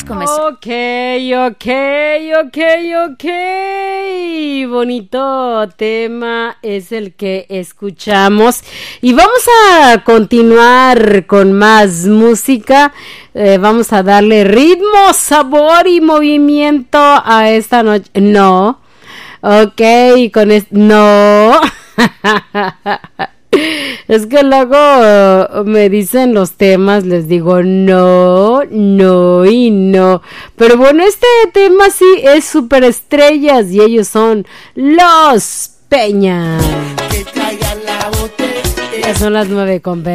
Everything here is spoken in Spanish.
Ok. Bonito tema es el que escuchamos. Y vamos a continuar con más música. Vamos a darle ritmo, sabor y movimiento a esta noche. No. Ok, no. Es que luego me dicen los temas, les digo no y no. Pero bueno, este tema sí es superestrellas y ellos son Los Peña. Ya son las 9:20.